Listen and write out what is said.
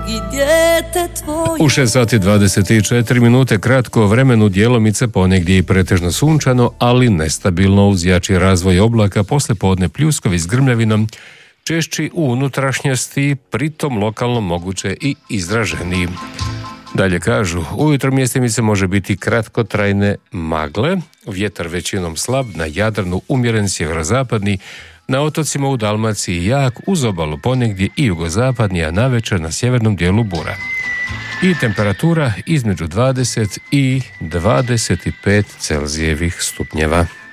U 6 sati 24 minute kratko vremenu djelomice ponegdje i pretežno sunčano, ali nestabilno uz jači razvoj oblaka, poslijepodne pljuskovi s grmljavinom, češći u unutrašnjosti, pritom lokalno moguće i izraženiji. Dalje kažu, ujutro mjestimice može biti kratkotrajne magle, vjetar većinom slab, na Jadranu umjeren sjeverozapadni, na otocima u Dalmaciji jak, uz obalu ponegdje i jugozapadni, a navečer na sjevernom dijelu bura. I temperatura između 20 i 25 Celzijevih stupnjeva.